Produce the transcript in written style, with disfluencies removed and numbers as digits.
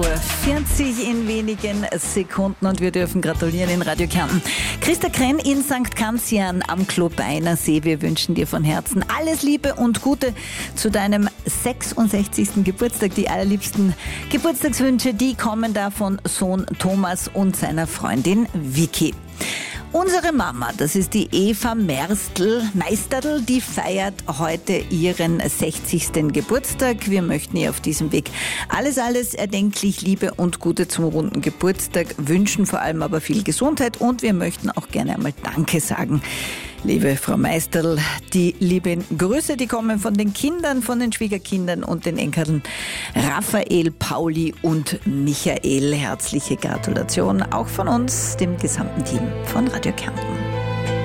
8:40 in wenigen Sekunden und wir dürfen gratulieren in Radio Kärnten. Christa Krenn in St. Kanzian am Klobeiner See. Wir wünschen dir von Herzen alles Liebe und Gute zu deinem 66. Geburtstag. Die allerliebsten Geburtstagswünsche, die kommen da von Sohn Thomas und seiner Freundin Vicky. Unsere Mama, das ist die Eva Meisterl, die feiert heute ihren 60. Geburtstag. Wir möchten ihr auf diesem Weg alles erdenklich Liebe und Gute zum runden Geburtstag wünschen, vor allem aber viel Gesundheit, und wir möchten auch gerne einmal Danke sagen. Liebe Frau Meisterl, die lieben Grüße, die kommen von den Kindern, von den Schwiegerkindern und den Enkeln Raphael, Pauli und Michael. Herzliche Gratulation auch von uns, dem gesamten Team von Radio Kärnten.